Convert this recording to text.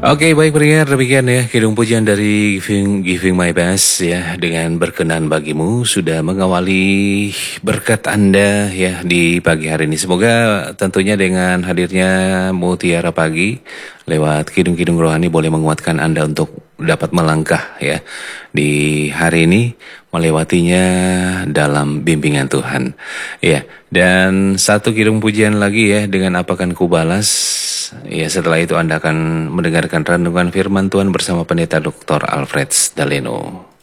Oke, baik pendengar, demikian ya kidung pujian dari Giving My Best ya, dengan berkenan bagimu sudah mengawali berkat Anda ya di pagi hari ini. Semoga tentunya dengan hadirnya Mutiara Pagi lewat kidung-kidung rohani boleh menguatkan Anda untuk dapat melangkah ya di hari ini, melewatinya dalam bimbingan Tuhan. Ya, dan satu kidung pujian lagi ya, dengan apakan kubalas. Ya, setelah itu Anda akan mendengarkan renungan firman Tuhan bersama Pendeta Dr. Alfred Daleno.